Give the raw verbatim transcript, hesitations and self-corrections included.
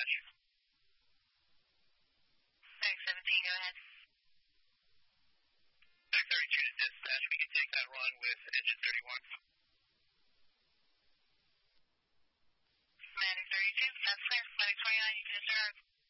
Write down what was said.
dispatch. Medic seventeen, go ahead. Medic thirty-two to dispatch. We can take that run with engine thirty-one. Medic thirty-two, that's clear. Medic twenty-nine, you can disregard.